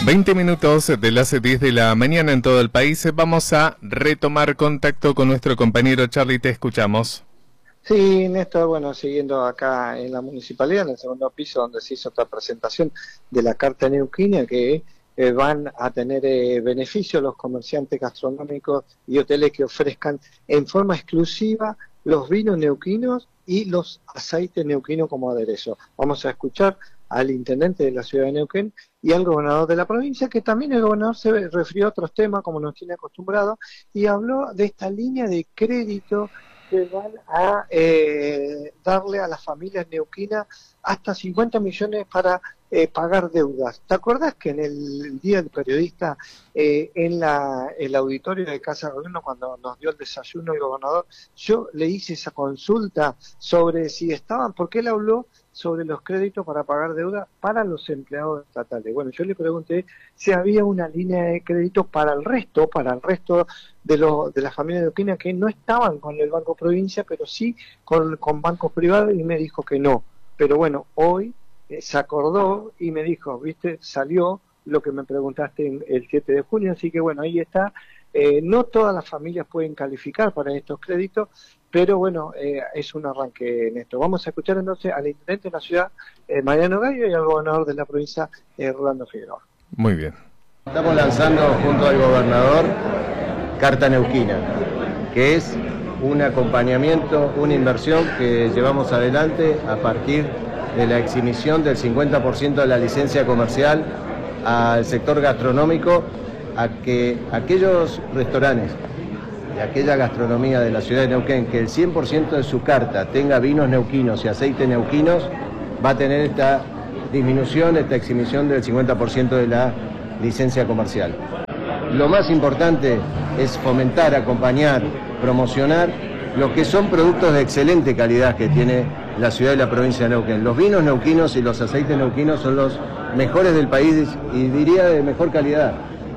20 minutos de las 10 de la mañana en todo el país. Vamos a retomar contacto con nuestro compañero Charlie, te escuchamos. Sí, Néstor, bueno, siguiendo acá en la municipalidad, en el segundo piso, donde se hizo esta presentación de la Carta Neuquina, que van a tener beneficios los comerciantes gastronómicos y hoteles que ofrezcan en forma exclusiva los vinos neuquinos y los aceites neuquinos como aderezo. Vamos a escuchar al intendente de la ciudad de Neuquén y al gobernador de la provincia, que también el gobernador se refirió a otros temas, como nos tiene acostumbrado, y habló de esta línea de crédito que van a darle a las familias neuquinas hasta 50 millones para pagar deudas. ¿Te acordás que en el Día del Periodista, en el auditorio de Casa de Gobierno, cuando nos dio el desayuno el gobernador, yo le hice esa consulta sobre si estaban, porque él habló sobre los créditos para pagar deuda para los empleados estatales? Bueno, yo le pregunté si había una línea de crédito para el resto de las familias neuquinas que no estaban con el Banco Provincia, pero sí con bancos privados, y me dijo que no. Pero bueno, hoy se acordó y me dijo, viste, salió lo que me preguntaste el 7 de junio, así que bueno, ahí está. No todas las familias pueden calificar para estos créditos, pero bueno, es un arranque en esto. Vamos a escuchar entonces al intendente de la ciudad, Mariano Gallo, y al gobernador de la provincia, Rolando Figueroa. Muy bien. Estamos lanzando junto al gobernador Carta Neuquina, que es un acompañamiento, una inversión que llevamos adelante a partir de la exhibición del 50% de la licencia comercial al sector gastronómico, a que aquellos restaurantes de aquella gastronomía de la ciudad de Neuquén, que el 100% de su carta tenga vinos neuquinos y aceites neuquinos, va a tener esta disminución, esta exhibición del 50% de la licencia comercial. Lo más importante es fomentar, acompañar, promocionar lo que son productos de excelente calidad que tiene la ciudad y la provincia de Neuquén. Los vinos neuquinos y los aceites neuquinos son los mejores del país y diría de mejor calidad.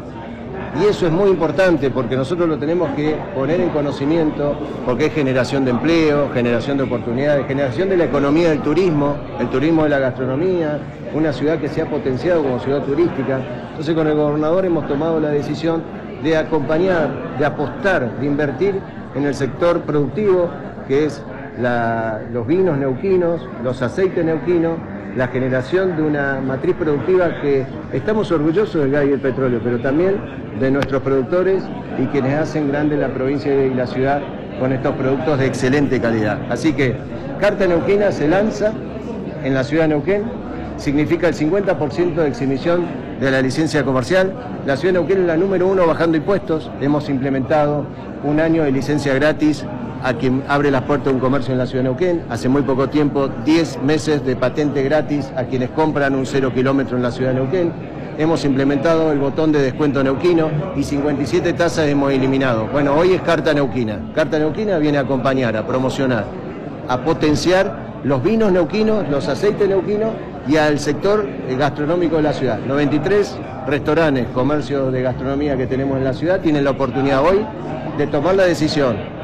Y eso es muy importante porque nosotros lo tenemos que poner en conocimiento, porque es generación de empleo, generación de oportunidades, generación de la economía del turismo, el turismo de la gastronomía, una ciudad que se ha potenciado como ciudad turística. Entonces con el gobernador hemos tomado la decisión de acompañar, de apostar, de invertir en el sector productivo, que es los vinos neuquinos, los aceites neuquinos, la generación de una matriz productiva que estamos orgullosos del gas y el petróleo, pero también de nuestros productores y quienes hacen grande la provincia y la ciudad con estos productos de excelente calidad. Así que Carta Neuquina se lanza en la ciudad de Neuquén, significa el 50% de exhibición de la licencia comercial. La ciudad de Neuquén es la número 1 bajando impuestos. Hemos implementado un año de licencia gratis a quien abre las puertas de un comercio en la ciudad de Neuquén. Hace muy poco tiempo, 10 meses de patente gratis a quienes compran un 0 kilómetro en la ciudad de Neuquén. Hemos implementado el botón de descuento neuquino y 57 tasas hemos eliminado. Bueno, hoy es Carta Neuquina. Carta Neuquina viene a acompañar, a promocionar, a potenciar los vinos neuquinos, los aceites neuquinos y al sector gastronómico de la ciudad. 93 restaurantes, comercios de gastronomía que tenemos en la ciudad tienen la oportunidad hoy de tomar la decisión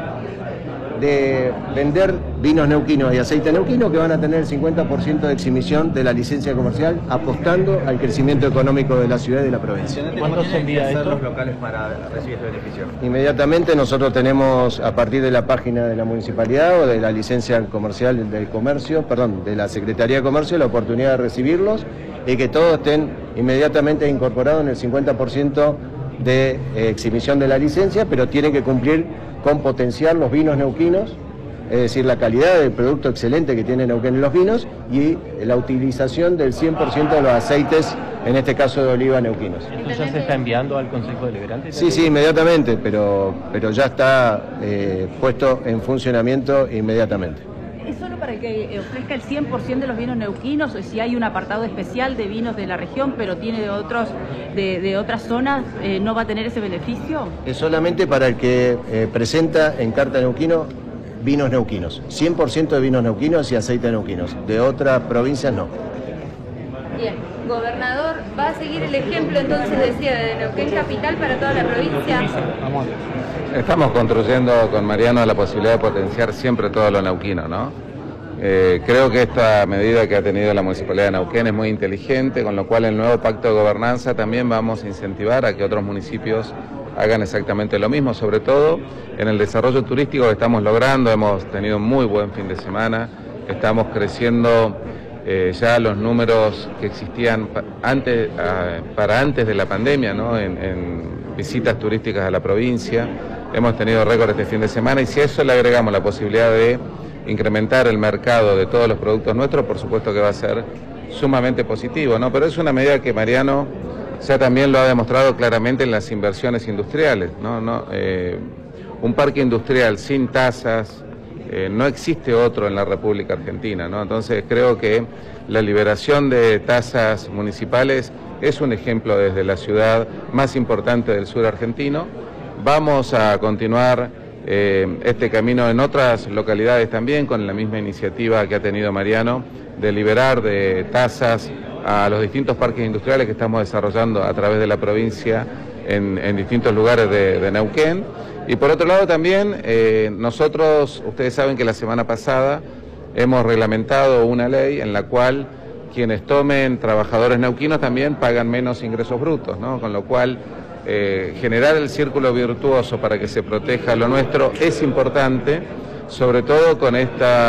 de vender vinos neuquinos y aceite neuquino, que van a tener el 50% de exhibición de la licencia comercial, apostando al crecimiento económico de la ciudad y de la provincia. ¿Cuándo se envía esto? Los locales para recibir este beneficio. Inmediatamente nosotros tenemos, a partir de la página de la municipalidad o de la licencia comercial del comercio, perdón, de la Secretaría de Comercio, la oportunidad de recibirlos y que todos estén inmediatamente incorporados en el 50% de exhibición de la licencia, pero tienen que cumplir con potenciar los vinos neuquinos, es decir, la calidad del producto excelente que tiene Neuquén en los vinos y la utilización del 100% de los aceites, en este caso de oliva neuquinos. ¿Esto ya se está enviando al Consejo Deliberante? Sí, inmediatamente, pero ya está puesto en funcionamiento inmediatamente. ¿Es solo para que ofrezca el 100% de los vinos neuquinos, o si hay un apartado especial de vinos de la región, pero tiene de otras zonas, no va a tener ese beneficio? Es solamente para el que presenta en Carta Neuquino vinos neuquinos, 100% de vinos neuquinos y aceite neuquinos, de otras provincias no. Bien, gobernador, ¿va a seguir el ejemplo entonces, decía, de Neuquén capital para toda la provincia? Estamos construyendo con Mariano la posibilidad de potenciar siempre todo lo neuquino, ¿no? Creo que esta medida que ha tenido la Municipalidad de Neuquén es muy inteligente, con lo cual el nuevo pacto de gobernanza también vamos a incentivar a que otros municipios hagan exactamente lo mismo, sobre todo en el desarrollo turístico que estamos logrando. Hemos tenido un muy buen fin de semana, estamos creciendo ya los números que existían para antes de la pandemia, ¿no? en visitas turísticas a la provincia. Hemos tenido récord este fin de semana y si a eso le agregamos la posibilidad de incrementar el mercado de todos los productos nuestros, por supuesto que va a ser sumamente positivo, ¿no? Pero es una medida que Mariano ya también lo ha demostrado claramente en las inversiones industriales, ¿no? Un parque industrial sin tasas, no existe otro en la República Argentina, ¿no? Entonces creo que la liberación de tasas municipales es un ejemplo desde la ciudad más importante del sur argentino. Vamos a continuar este camino en otras localidades también, con la misma iniciativa que ha tenido Mariano, de liberar de tasas a los distintos parques industriales que estamos desarrollando a través de la provincia en distintos lugares de Neuquén. Y por otro lado también, nosotros, ustedes saben que la semana pasada hemos reglamentado una ley en la cual quienes tomen trabajadores neuquinos también pagan menos ingresos brutos, ¿no? Con lo cual generar el círculo virtuoso para que se proteja lo nuestro es importante, sobre todo con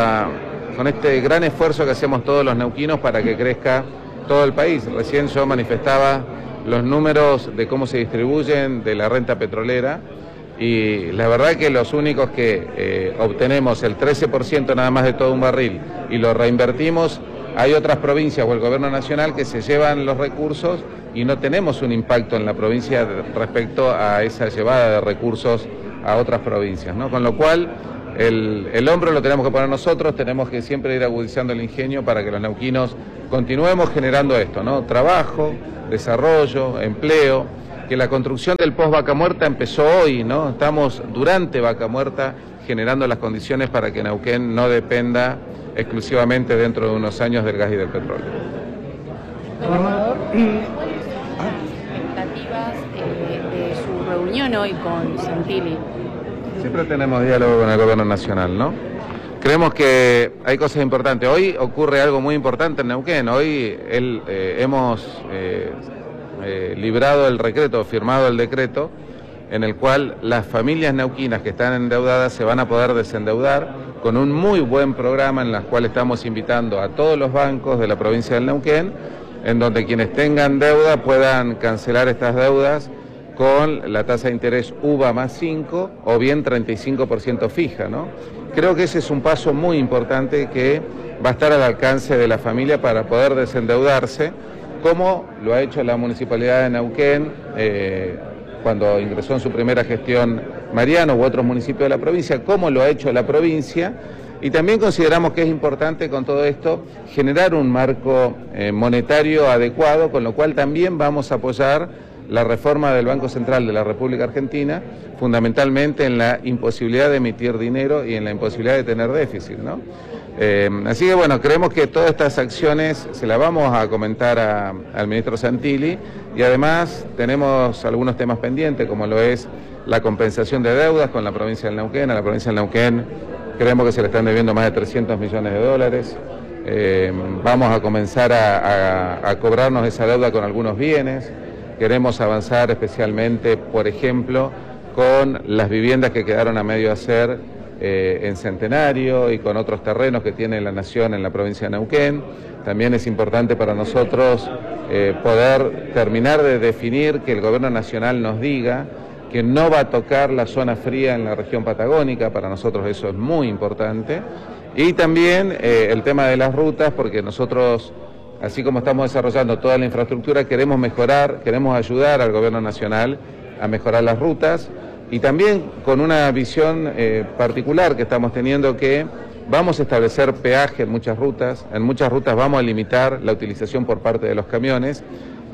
este gran esfuerzo que hacemos todos los neuquinos para que crezca todo el país. Recién yo manifestaba los números de cómo se distribuyen de la renta petrolera y la verdad que los únicos que obtenemos el 13% nada más de todo un barril y lo reinvertimos, hay otras provincias o el gobierno nacional que se llevan los recursos y no tenemos un impacto en la provincia respecto a esa llevada de recursos a otras provincias, ¿no? Con lo cual el hombro lo tenemos que poner nosotros, tenemos que siempre ir agudizando el ingenio para que los neuquinos continuemos generando esto, ¿no? Trabajo, desarrollo, empleo, que la construcción del post Vaca Muerta empezó hoy, ¿no? Estamos durante Vaca Muerta generando las condiciones para que Neuquén no dependa exclusivamente dentro de unos años del gas y del petróleo. Gobernador, expectativas de su reunión hoy con Santilli. Siempre tenemos diálogo con el gobierno nacional, ¿no? Creemos que hay cosas importantes. Hoy ocurre algo muy importante en Neuquén. Hoy hemos librado el decreto, firmado el decreto, en el cual las familias neuquinas que están endeudadas se van a poder desendeudar con un muy buen programa en el cual estamos invitando a todos los bancos de la provincia del Neuquén, en donde quienes tengan deuda puedan cancelar estas deudas con la tasa de interés UVA más 5 o bien 35% fija, ¿no? Creo que ese es un paso muy importante que va a estar al alcance de la familia para poder desendeudarse, como lo ha hecho la Municipalidad de Neuquén cuando ingresó en su primera gestión Mariano u otros municipios de la provincia, como lo ha hecho la provincia. Y también consideramos que es importante con todo esto generar un marco monetario adecuado, con lo cual también vamos a apoyar la reforma del Banco Central de la República Argentina, fundamentalmente en la imposibilidad de emitir dinero y en la imposibilidad de tener déficit, ¿no? Así que bueno, creemos que todas estas acciones se las vamos a comentar al ministro Santilli y además tenemos algunos temas pendientes, como lo es la compensación de deudas con la provincia del Neuquén. A la provincia del Neuquén creemos que se le están debiendo más de 300 millones de dólares. Vamos a comenzar a cobrarnos esa deuda con algunos bienes. Queremos avanzar especialmente, por ejemplo, con las viviendas que quedaron a medio hacer en Centenario y con otros terrenos que tiene la Nación en la provincia de Neuquén. También es importante para nosotros poder terminar de definir, que el gobierno nacional nos diga que no va a tocar la zona fría en la región patagónica. Para nosotros eso es muy importante. Y también el tema de las rutas, porque nosotros, así como estamos desarrollando toda la infraestructura, queremos mejorar, queremos ayudar al gobierno nacional a mejorar las rutas y también con una visión particular que estamos teniendo, que vamos a establecer peaje en muchas rutas vamos a limitar la utilización por parte de los camiones.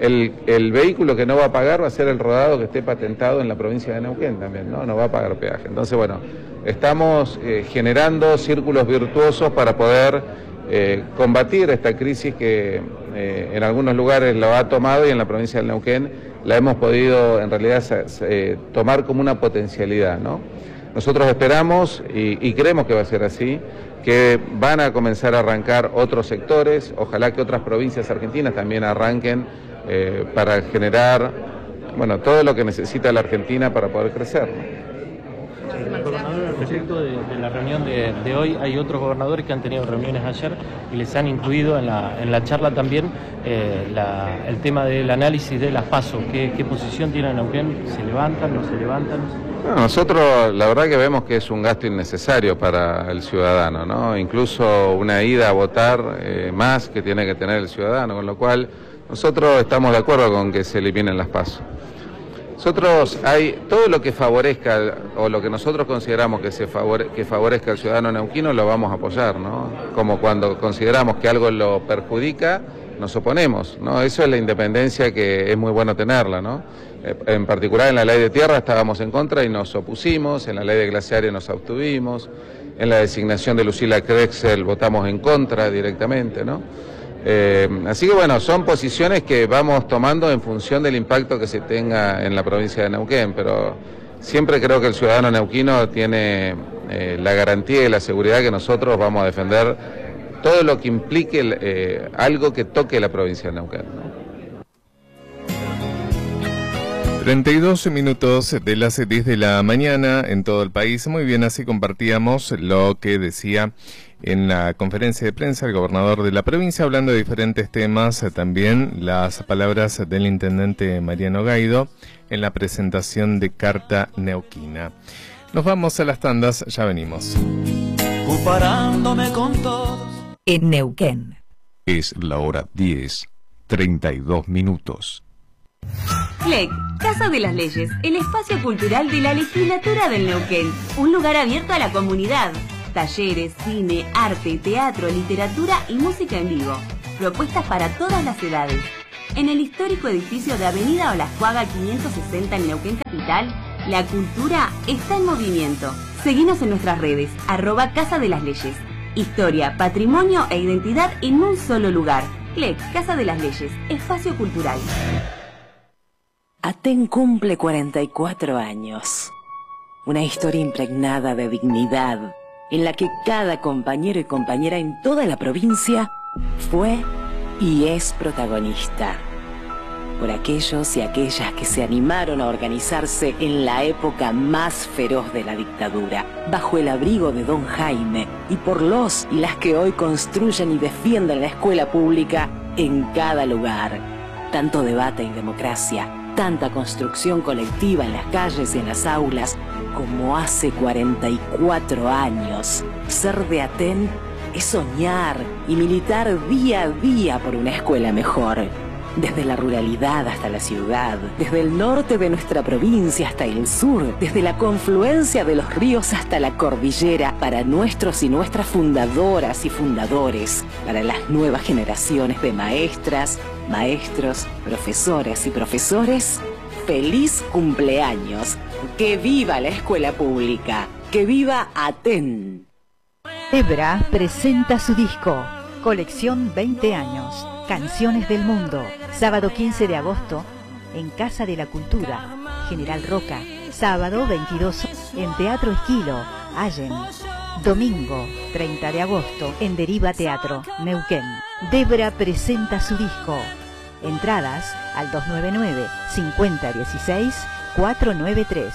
El vehículo que no va a pagar va a ser el rodado que esté patentado en la provincia de Neuquén también, no va a pagar peaje. Entonces, bueno, estamos generando círculos virtuosos para poder combatir esta crisis que en algunos lugares lo ha tomado y en la provincia del Neuquén la hemos podido en realidad tomar como una potencialidad, ¿no? Nosotros esperamos y creemos que va a ser así, que van a comenzar a arrancar otros sectores, ojalá que otras provincias argentinas también arranquen para generar, bueno, todo lo que necesita la Argentina para poder crecer, ¿no? Gobernador, respecto de la reunión de hoy, hay otros gobernadores que han tenido reuniones ayer y les han incluido en la charla también el tema del análisis de las PASO. ¿Qué posición tienen en Neuquén? ¿Se levantan, no se levantan? Bueno, nosotros la verdad que vemos que es un gasto innecesario para el ciudadano, ¿no? Incluso una ida a votar más que tiene que tener el ciudadano, con lo cual nosotros estamos de acuerdo con que se eliminen las PASO. Nosotros todo lo que favorezca o lo que nosotros consideramos que favorezca al ciudadano neuquino lo vamos a apoyar, ¿no? Como cuando consideramos que algo lo perjudica, nos oponemos, ¿no? Eso es la independencia que es muy bueno tenerla, ¿no? En particular en la ley de tierra estábamos en contra y nos opusimos, en la ley de glaciares nos abstuvimos, en la designación de Lucila Krexel votamos en contra directamente, ¿no? Así que bueno, son posiciones que vamos tomando en función del impacto que se tenga en la provincia de Neuquén, pero siempre creo que el ciudadano neuquino tiene la garantía y la seguridad que nosotros vamos a defender todo lo que implique algo que toque la provincia de Neuquén, ¿no? 32 minutos de las 10 de la mañana en todo el país. Muy bien, así compartíamos lo que decía en la conferencia de prensa el gobernador de la provincia, hablando de diferentes temas, también las palabras del intendente Mariano Gaido en la presentación de Carta Neuquina. Nos vamos a las tandas, ya venimos. Comparándome con todos. En Neuquén. Es la hora 10, 32 minutos. CLEC, Casa de las Leyes, el espacio cultural de la legislatura del Neuquén. Un lugar abierto a la comunidad. Talleres, cine, arte, teatro, literatura y música en vivo. Propuestas para todas las edades. En el histórico edificio de Avenida Olascuaga 560 en Neuquén Capital, la cultura está en movimiento. Seguinos en nuestras redes, @Casa de las Leyes. Historia, patrimonio e identidad en un solo lugar. CLEC, Casa de las Leyes, espacio cultural. Aten cumple 44 años. Una historia impregnada de dignidad, en la que cada compañero y compañera en toda la provincia fue y es protagonista. Por aquellos y aquellas que se animaron a organizarse en la época más feroz de la dictadura, bajo el abrigo de Don Jaime, y por los y las que hoy construyen y defienden la escuela pública en cada lugar. Tanto debate y democracia, tanta construcción colectiva en las calles y en las aulas, como hace 44 años. Ser de Aten es soñar y militar día a día por una escuela mejor. Desde la ruralidad hasta la ciudad, desde el norte de nuestra provincia hasta el sur, desde la confluencia de los ríos hasta la cordillera, para nuestros y nuestras fundadoras y fundadores, para las nuevas generaciones de maestras, maestros, profesoras y profesores, ¡feliz cumpleaños! ¡Que viva la escuela pública! ¡Que viva Aten! Debra presenta su disco, Colección 20 años, Canciones del Mundo, sábado 15 de agosto, en Casa de la Cultura, General Roca, sábado 22 en Teatro Esquilo, Allen, domingo 30 de agosto, en Deriva Teatro, Neuquén. Debra presenta su disco. Entradas al 299-5016-493.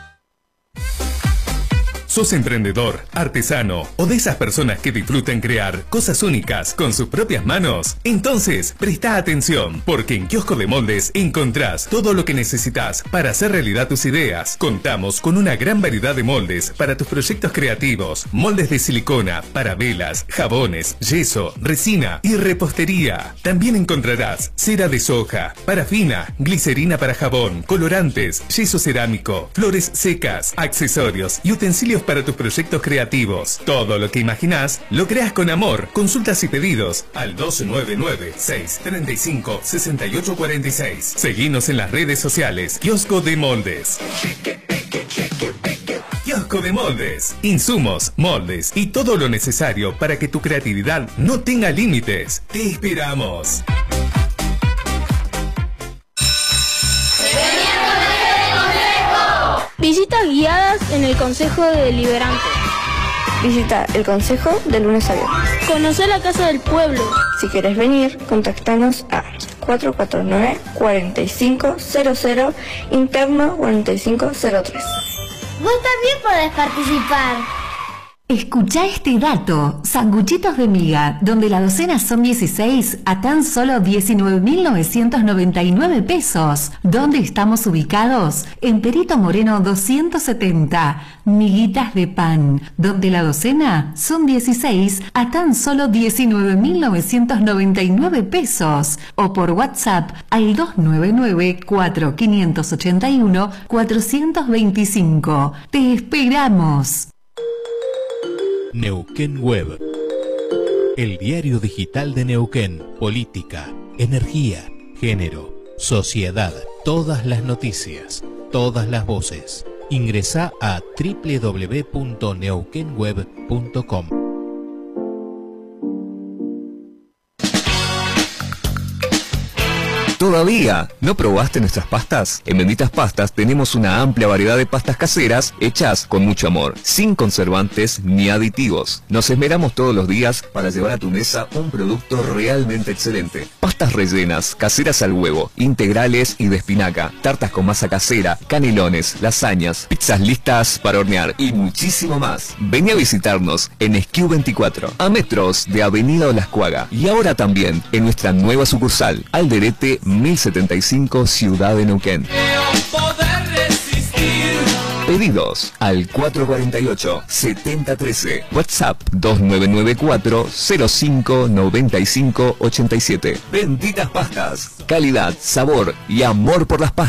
¿Sos emprendedor, artesano o de esas personas que disfrutan crear cosas únicas con sus propias manos? Entonces, presta atención, porque en Kiosco de Moldes encontrás todo lo que necesitas para hacer realidad tus ideas. Contamos con una gran variedad de moldes para tus proyectos creativos. Moldes de silicona, para velas, jabones, yeso, resina y repostería. También encontrarás cera de soja, parafina, glicerina para jabón, colorantes, yeso cerámico, flores secas, accesorios y utensilios para tus proyectos creativos. Todo lo que imaginás lo creas con amor. Consultas y pedidos al 299-635-6846. Seguinos en las redes sociales. Kiosco de Moldes. Kiosco de Moldes. Insumos, moldes y todo lo necesario para que tu creatividad no tenga límites. Te esperamos. Visitas guiadas en el Consejo Deliberante. Visita el Consejo de lunes a viernes. Conocer la Casa del Pueblo. Si querés venir, contactanos a 449-4500, interno 4503. Vos también podés participar. Escuchá este dato. Sanguchitos de miga, donde la docena son 16 a tan solo 19.999 pesos. ¿Dónde estamos ubicados? En Perito Moreno 270. Miguitas de pan, donde la docena son 16 a tan solo 19.999 pesos. O por WhatsApp al 299-4581-425. ¡Te esperamos! Neuquén Web, el diario digital de Neuquén. Política, energía, género, sociedad, todas las noticias, todas las voces. Ingresá a www.neuquenweb.com. ¿Todavía no probaste nuestras pastas? En Benditas Pastas tenemos una amplia variedad de pastas caseras hechas con mucho amor, sin conservantes ni aditivos. Nos esmeramos todos los días para llevar a tu mesa un producto realmente excelente. Pastas rellenas, caseras al huevo, integrales y de espinaca, tartas con masa casera, canelones, lasañas, pizzas listas para hornear y muchísimo más. Vení a visitarnos en Esquiu 24, a metros de Avenida Olascuaga, y ahora también en nuestra nueva sucursal, Alderete 1075, Ciudad de Neuquén. Pedidos al 448-7013. WhatsApp 2994-059587. Benditas Pastas. Calidad, sabor y amor por las pastas.